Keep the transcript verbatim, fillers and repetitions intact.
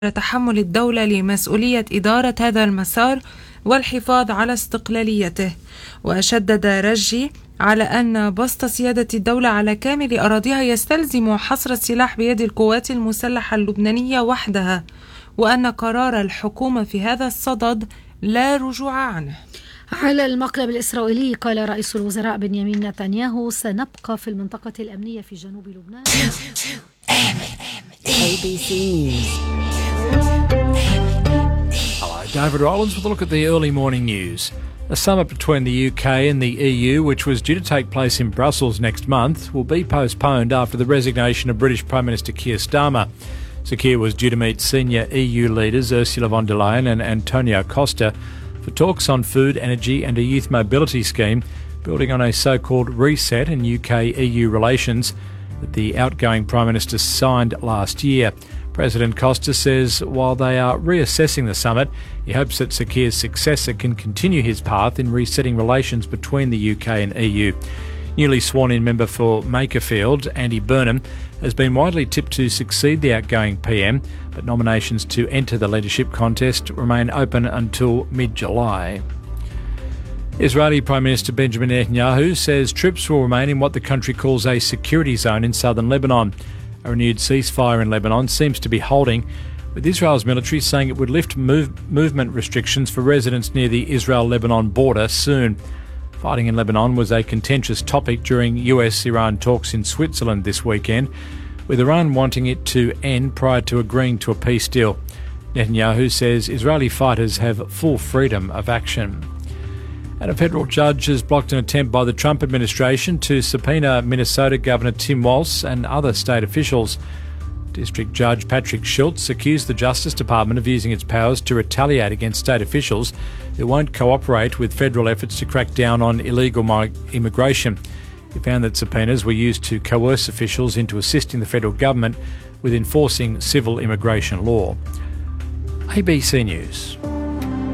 تحمل الدولة لمسؤولية إدارة هذا المسار والحفاظ على استقلاليته. وشدد رجي على أن بسط سيادة الدولة على كامل أراضيها يستلزم حصر السلاح بيد القوات المسلحة اللبنانية وحدها، وأن قرار الحكومة في هذا الصدد لا رجوع عنه. على المقلب الإسرائيلي قال رئيس الوزراء بنيامين نتنياهو: سنبقى في المنطقة الأمنية في جنوب لبنان. A B C News. Hello, David Rowlands with a look at the early morning news. A summit between the U K and the E U, which was due to take place in Brussels next month, will be postponed after the resignation of British Prime Minister Keir Starmer. Sir Keir was due to meet senior E U leaders Ursula von der Leyen and Antonio Costa for talks on food, energy and a youth mobility scheme, building on a so-called reset in U K E U relations that the outgoing Prime Minister signed last year. President Costa says while they are reassessing the summit, he hopes that Sir Keir's successor can continue his path in resetting relations between the U K and E U. Newly sworn-in member for Makerfield, Andy Burnham, has been widely tipped to succeed the outgoing P M, but nominations to enter the leadership contest remain open until mid-July. Israeli Prime Minister Benjamin Netanyahu says troops will remain in what the country calls a security zone in southern Lebanon. A renewed ceasefire in Lebanon seems to be holding, with Israel's military saying it would lift move- movement restrictions for residents near the Israel-Lebanon border soon. Fighting in Lebanon was a contentious topic during U S Iran talks in Switzerland this weekend, with Iran wanting it to end prior to agreeing to a peace deal. Netanyahu says Israeli fighters have full freedom of action. And a federal judge has blocked an attempt by the Trump administration to subpoena Minnesota Governor Tim Walz and other state officials. District Judge Patrick Schultz accused the Justice Department of using its powers to retaliate against state officials who won't cooperate with federal efforts to crack down on illegal immigration. He found that subpoenas were used to coerce officials into assisting the federal government with enforcing civil immigration law. A B C News.